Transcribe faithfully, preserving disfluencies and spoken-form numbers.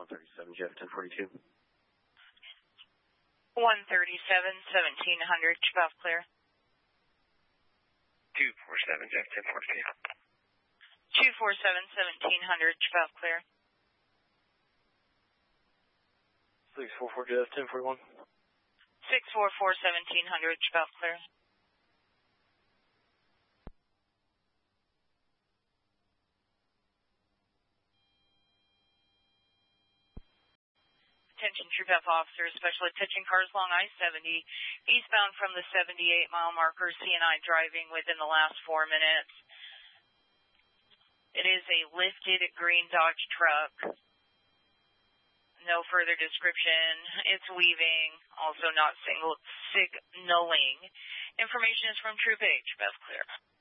thirty-seven, Jeff ten forty-two. one thirty-seven, seventeen hundred, chip off clear. two forty-seven, Jeff ten forty-two. two forty-seven, seventeen hundred, chip off clear. six forty-four, Jeff ten forty-one. six forty-four, seventeen hundred, chip off clear. Attention Troop F officers, especially pitching cars along I seventy, eastbound from the seventy-eight mile marker, C and I driving within the last four minutes. It is a lifted green Dodge truck. No further description. It's weaving, also not single signaling. Information is from Troop H, Beth Clear.